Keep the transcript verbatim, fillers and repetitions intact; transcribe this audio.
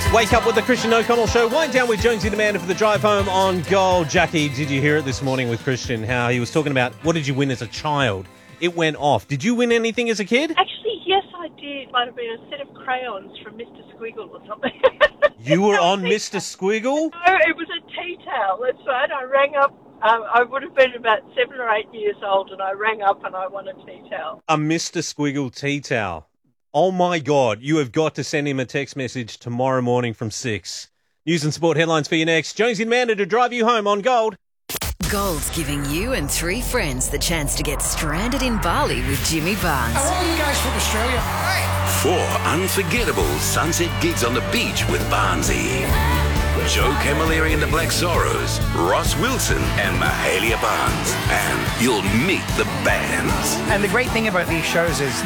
Wake up with the Christian O'Connell Show. Wind down with Jonesy the Man for the drive home on Gold. Jackie, did you hear it this morning with Christian, how he was talking about what did you win as a child? It went off. Did you win anything as a kid? Actually, yes, I did. Might have been a set of crayons from Mister Squiggle or something. You were on Mister Squiggle? No, it was a tea towel. That's right. I rang up. Um, I would have been about seven or eight years old, and I rang up and I won a tea towel. A Mister Squiggle tea towel. Oh, my God. You have got to send him a text message tomorrow morning from six. News and sport headlines for you next. Jonesy and Amanda to drive you home on Gold. Gold's giving you and three friends the chance to get stranded in Bali with Jimmy Barnes. Are all you guys from Australia? Four unforgettable sunset gigs on the beach with Barnesy. Joe Camilleri and the Black Zorros, Ross Wilson and Mahalia Barnes. And you'll meet the bands. And the great thing about these shows is